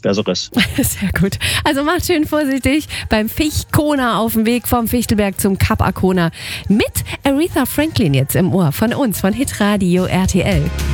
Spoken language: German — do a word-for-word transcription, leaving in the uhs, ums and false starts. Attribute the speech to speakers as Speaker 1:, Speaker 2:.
Speaker 1: Besseres.
Speaker 2: Sehr gut. Also macht schön vorsichtig beim Fichtkona auf dem Weg vom Fichtelberg zum Kap Arkona mit Aretha Franklin jetzt im Ohr von uns, von Hitradio R T L.